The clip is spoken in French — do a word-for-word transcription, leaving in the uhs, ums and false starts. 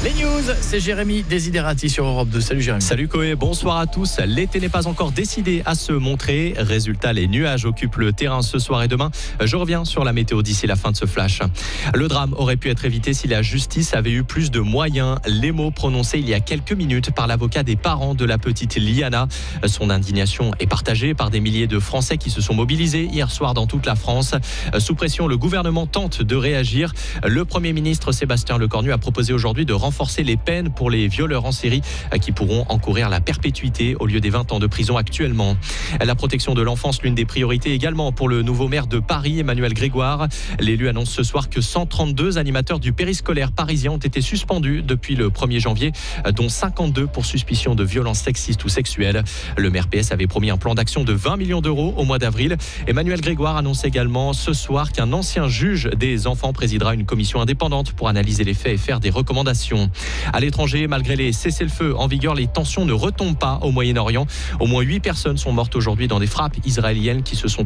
Les news, c'est Jérémy Desiderati sur Europe deux. Salut Jérémy. Salut Koé, bonsoir à tous. L'été n'est pas encore décidé à se montrer. Résultat, les nuages occupent le terrain ce soir et demain. Je reviens sur la météo d'ici la fin de ce flash. Le drame aurait pu être évité si la justice avait eu plus de moyens. Les mots prononcés il y a quelques minutes par l'avocat des parents de la petite Liana. Son indignation est partagée par des milliers de Français qui se sont mobilisés hier soir dans toute la France. Sous pression, le gouvernement tente de réagir. Le Premier ministre Sébastien Lecornu a proposé aujourd'hui de renforcer les peines pour les violeurs en série qui pourront encourir la perpétuité au lieu des vingt ans de prison actuellement. La protection de l'enfance, l'une des priorités également pour le nouveau maire de Paris, Emmanuel Grégoire. L'élu annonce ce soir que cent trente-deux animateurs du périscolaire parisien ont été suspendus depuis le premier janvier, dont cinquante-deux pour suspicion de violences sexistes ou sexuelles. Le maire P S avait promis un plan d'action de vingt millions d'euros au mois d'avril. Emmanuel Grégoire annonce également ce soir qu'un ancien juge des enfants présidera une commission indépendante pour analyser les faits et faire des recommandations. À l'étranger, malgré les cessez-le-feu en vigueur, les tensions ne retombent pas au Moyen-Orient. Au moins huit personnes sont mortes aujourd'hui dans des frappes israéliennes qui se sont